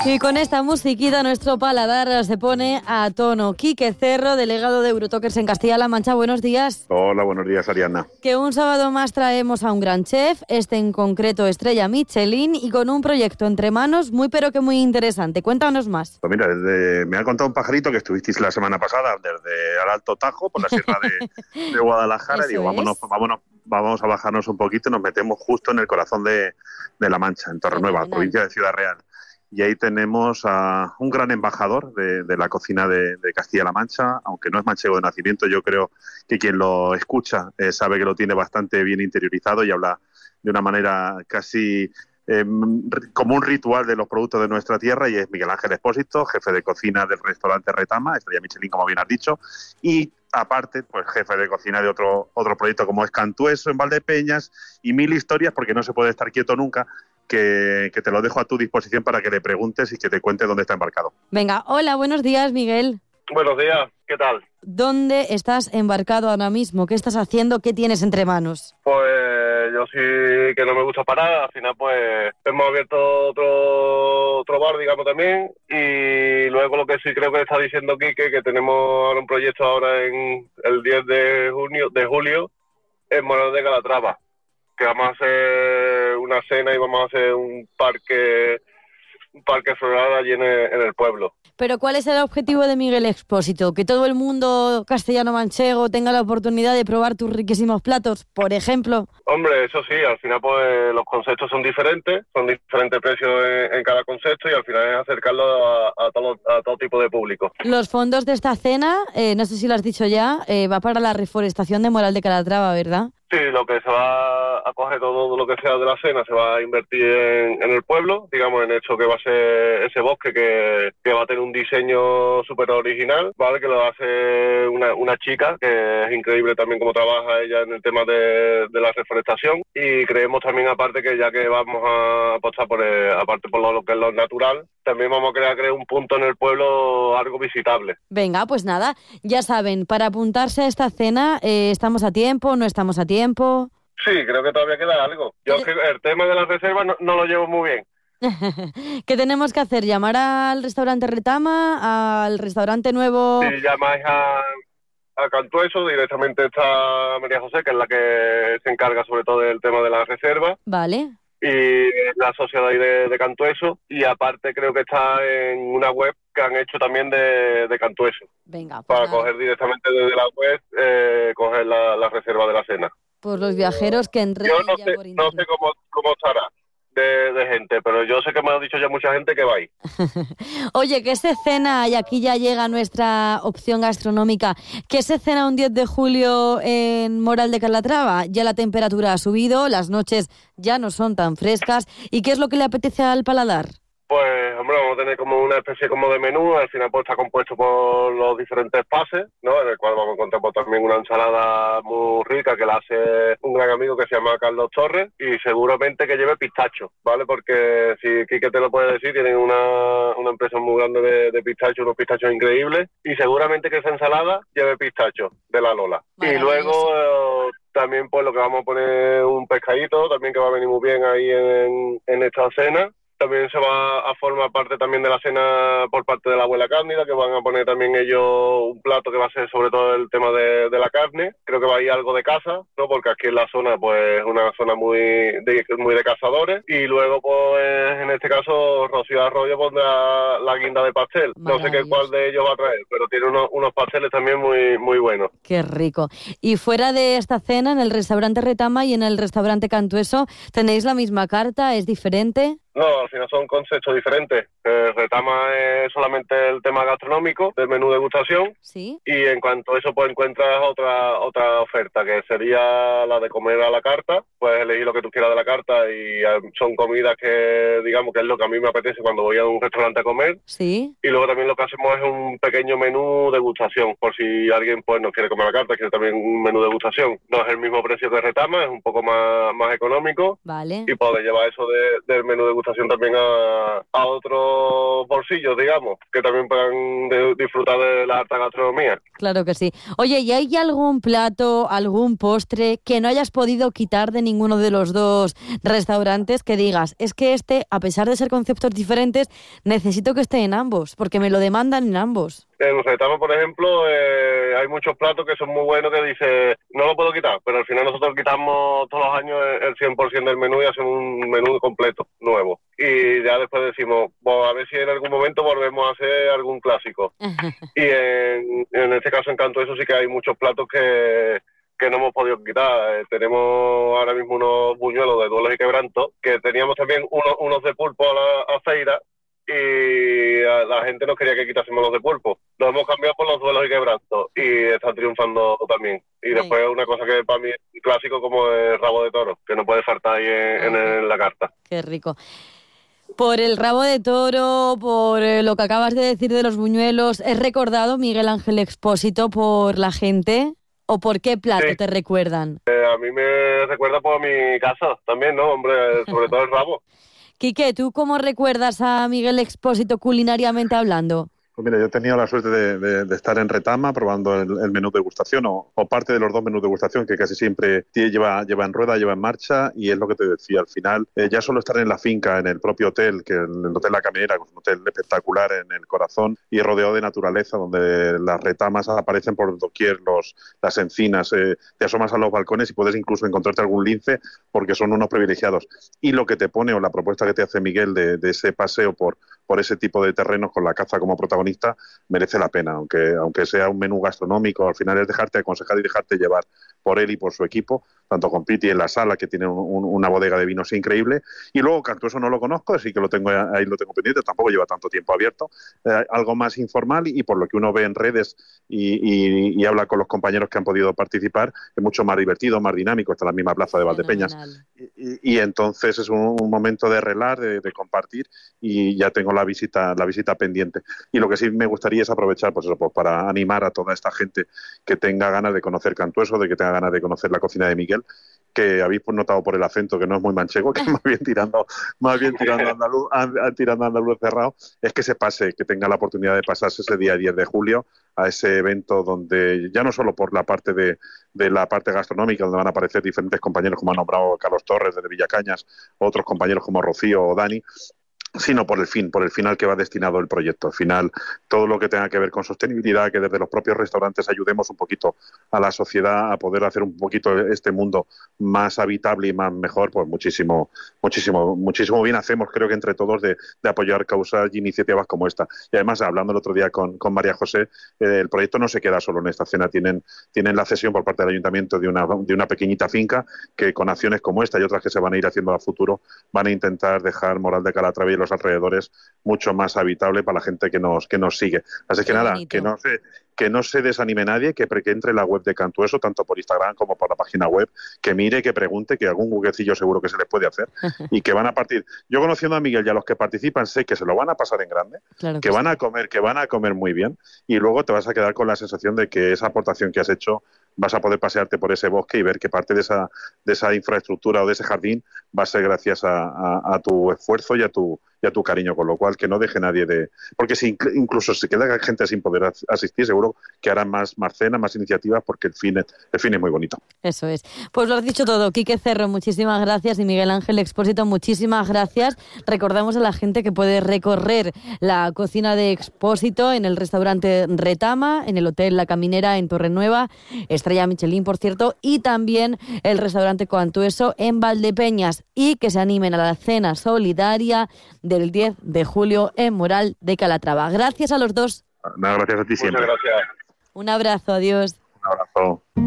Y con esta musiquita nuestro paladar se pone a tono. Quique Cerro, delegado de Eurotokers en Castilla-La Mancha, buenos días. Hola, buenos días, Ariana. Que un sábado más traemos a un gran chef, este en concreto estrella Michelin, y con un proyecto entre manos muy pero que muy interesante. Cuéntanos más. Pues mira, me ha contado un pajarito que estuvisteis la semana pasada desde el Alto Tajo, por la sierra de Guadalajara, y digo, vamos a bajarnos un poquito y nos metemos justo en el corazón de La Mancha, en Torrenueva, provincia de Ciudad Real. Y ahí tenemos a un gran embajador de la cocina de Castilla-La Mancha, aunque no es manchego de nacimiento, yo creo que quien lo escucha sabe que lo tiene bastante bien interiorizado y habla de una manera casi como un ritual de los productos de nuestra tierra, y es Miguel Ángel Expósito, jefe de cocina del restaurante Retama, estrella Michelin, como bien has dicho, y aparte, pues jefe de cocina de otro proyecto como es Cantueso en Valdepeñas, y mil historias, porque no se puede estar quieto nunca, que te lo dejo a tu disposición para que le preguntes y que te cuente dónde está embarcado. Venga, hola, buenos días, Miguel. Buenos días, ¿qué tal? ¿Dónde estás embarcado ahora mismo? ¿Qué estás haciendo? ¿Qué tienes entre manos? Pues yo sí que no me gusta parar, al final pues hemos abierto otro bar, digamos, también, y luego lo que sí creo que está diciendo Quique, que tenemos ahora un proyecto ahora en el 10 de julio en Morón de Calatrava, que vamos a hacer una cena y vamos a hacer un parque floral allí en el pueblo. Pero ¿cuál es el objetivo de Miguel Expósito? ¿Que todo el mundo castellano-manchego tenga la oportunidad de probar tus riquísimos platos, por ejemplo? Hombre, eso sí, al final pues los conceptos son diferentes precios en cada concepto, y al final es acercarlo a todo tipo de público. Los fondos de esta cena, no sé si lo has dicho ya, va para la reforestación de Moral de Calatrava, ¿verdad? Sí, lo que se va a coger, todo lo que sea de la cena se va a invertir en el pueblo, digamos, en esto que va a ser ese bosque que va a tener un diseño súper original, ¿vale? Que lo hace una chica, que es increíble también cómo trabaja ella en el tema de la reforestación, y creemos también, aparte, que ya que vamos a apostar aparte por lo que es lo natural, también vamos a crear un punto en el pueblo algo visitable. Venga, pues nada, ya saben, para apuntarse a esta cena, ¿estamos a tiempo, no estamos a tiempo? Sí, creo que todavía queda algo. Yo el tema de las reservas no lo llevo muy bien. ¿Qué tenemos que hacer? ¿Llamar al restaurante Retama, al restaurante nuevo? Si llamáis a Cantueso, directamente está María José, que es la que se encarga sobre todo del tema de las reservas. Vale. Y la sociedad de Cantueso, y aparte creo que está en una web que han hecho también de Cantueso. Venga, pues para coger directamente desde la web, coger la reserva de la cena. Pues los viajeros que entren yo ya por internet. no sé cómo estará de gente, pero yo sé que me ha dicho ya mucha gente que va ahí. Oye, que se cena, y aquí ya llega nuestra opción gastronómica, que se cena un 10 de julio en Moral de Calatrava. Ya la temperatura ha subido, las noches ya no son tan frescas. ¿Y qué es lo que le apetece al paladar? Pues, hombre, vamos a tener como una especie como de menú. Al final pues está compuesto por los diferentes pases, ¿no? En el cual vamos a encontrar pues, también una ensalada muy rica que la hace un gran amigo que se llama Carlos Torres, y seguramente que lleve pistacho, ¿vale? Porque si Quique te lo puede decir, tienen una empresa muy grande de pistacho, unos pistachos increíbles, y seguramente que esa ensalada lleve pistacho de la Lola. Y luego también pues lo que vamos a poner un pescadito, también que va a venir muy bien ahí en esta cena. También se va a formar parte también de la cena por parte de la abuela Cándida, que van a poner también ellos un plato que va a ser sobre todo el tema de la carne. Creo que va a ir algo de caza, ¿no? Porque aquí en la zona pues es una zona muy de cazadores. Y luego pues en este caso Rocío Arroyo pondrá la guinda de pastel. No sé cuál de ellos va a traer, pero tiene unos pasteles también muy, muy buenos. Qué rico. Y fuera de esta cena, en el restaurante Retama y en el restaurante Cantueso, ¿tenéis la misma carta? ¿Es diferente? No, al final son conceptos diferentes. Retama es solamente el tema gastronómico del menú degustación. Sí. Y en cuanto a eso, pues encuentras otra oferta, que sería la de comer a la carta. Puedes elegir lo que tú quieras de la carta, y son comidas que, digamos, que es lo que a mí me apetece cuando voy a un restaurante a comer. Sí. Y luego también lo que hacemos es un pequeño menú degustación, por si alguien pues no quiere comer a la carta, quiere también un menú degustación. No es el mismo precio que Retama, es un poco más económico. Vale. Y puedes llevar eso del menú degustación también a otro los bolsillos, digamos, que también puedan disfrutar de la alta gastronomía. Claro que sí. Oye, ¿y hay algún plato, algún postre que no hayas podido quitar de ninguno de los dos restaurantes que digas, es que a pesar de ser conceptos diferentes, necesito que esté en ambos, porque me lo demandan en ambos? En Retama, por ejemplo, hay muchos platos que son muy buenos que dice no lo puedo quitar, pero al final nosotros quitamos todos los años el 100% del menú y hacemos un menú completo, nuevo. Y ya después decimos, a ver si en algún momento volvemos a hacer algún clásico. Y en este caso, en Cantueso, sí que hay muchos platos que no hemos podido quitar. Tenemos ahora mismo unos buñuelos de duelos y quebrantos, que teníamos también unos de pulpo a feira, y la gente nos quería que quitásemos los de pulpo. Los hemos cambiado por los duelos y quebrantos y están triunfando también. Y después una cosa que para mí es un clásico como el rabo de toro, que no puede faltar ahí en la carta. Qué rico. Por el rabo de toro, por lo que acabas de decir de los buñuelos, ¿es recordado Miguel Ángel Expósito por la gente? ¿O por qué plato te recuerdan? A mí me recuerda por mi casa también, ¿no? Hombre, sobre todo el rabo. Quique, ¿tú cómo recuerdas a Miguel Expósito culinariamente hablando? Pues mira, yo he tenido la suerte de estar en Retama probando el menú de degustación o parte de los dos menús de degustación que casi siempre lleva en rueda, lleva en marcha, y es lo que te decía, al final ya solo estar en la finca, en el propio hotel, que el Hotel La Caminera, que es un hotel espectacular en el corazón y rodeado de naturaleza, donde las retamas aparecen por doquier, las encinas, te asomas a los balcones y puedes incluso encontrarte algún lince porque son unos privilegiados. Y lo que te pone o la propuesta que te hace Miguel de ese paseo por ese tipo de terrenos con la caza como protagonista, merece la pena, aunque sea un menú gastronómico, al final es dejarte aconsejar y dejarte llevar por él y por su equipo, tanto con Piti en la sala, que tiene una bodega de vinos increíble, y luego Cantueso no lo conozco, así que lo tengo pendiente, tampoco lleva tanto tiempo abierto, algo más informal, y por lo que uno ve en redes y habla con los compañeros que han podido participar, es mucho más divertido, más dinámico, está en la misma plaza de Valdepeñas, y entonces es un momento de relar, de compartir, y ya tengo la visita pendiente. Y lo que sí me gustaría es aprovechar pues para animar a toda esta gente que tenga ganas de conocer Cantueso, de que tenga ganas de conocer la cocina de Miguel, que habéis notado por el acento que no es muy manchego, que es más bien tirando andaluz cerrado, es que se pase, que tenga la oportunidad de pasarse ese día 10 de julio a ese evento donde ya no solo por la parte de la parte gastronómica, donde van a aparecer diferentes compañeros como ha nombrado Carlos Torres desde Villacañas, otros compañeros como Rocío o Dani, sino por el fin al que va destinado el proyecto. Al final, todo lo que tenga que ver con sostenibilidad, que desde los propios restaurantes ayudemos un poquito a la sociedad a poder hacer un poquito este mundo más habitable y más mejor, pues muchísimo bien hacemos, creo que entre todos, de apoyar causas y iniciativas como esta. Y además, hablando el otro día con María José, el proyecto no se queda solo en esta cena, tienen la cesión por parte del ayuntamiento de una pequeñita finca que con acciones como esta y otras que se van a ir haciendo a futuro van a intentar dejar Moral de Calatrava y los alrededores mucho más habitable para la gente que nos sigue. Así que nada, que no se desanime nadie, que entre en la web de Cantueso, tanto por Instagram como por la página web, que mire, que pregunte, que algún huequecillo seguro que se les puede hacer y que van a partir. Yo, conociendo a Miguel y a los que participan, sé que se lo van a pasar en grande, claro que van a comer muy bien, y luego te vas a quedar con la sensación de que esa aportación que has hecho vas a poder pasearte por ese bosque y ver que parte de esa infraestructura o de ese jardín va a ser gracias a tu esfuerzo y a tu cariño, con lo cual que no deje nadie porque si incluso se queda gente sin poder asistir, seguro que harán más cenas, más iniciativas, porque el fin es muy bonito. Eso es. Pues lo has dicho todo. Quique Cerro, muchísimas gracias, y Miguel Ángel Expósito, muchísimas gracias. Recordamos a la gente que puede recorrer la cocina de Expósito en el restaurante Retama, en el Hotel La Caminera en Torrenueva, estrella Michelin, por cierto, y también el restaurante Cantueso en Valdepeñas, y que se animen a la cena solidaria del 10 de julio en Moral de Calatrava. Gracias a los dos. Nada, gracias a ti siempre. Muchas gracias. Un abrazo, adiós. Un abrazo.